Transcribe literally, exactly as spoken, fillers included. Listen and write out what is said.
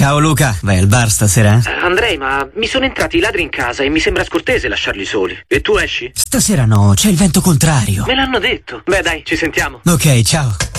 Ciao Luca, vai al bar stasera? Uh, andrei, ma mi sono entrati i ladri in casa e mi sembra scortese lasciarli soli. E tu esci? Stasera no, c'è il vento contrario. Me l'hanno detto. Beh dai, ci sentiamo. Ok, ciao.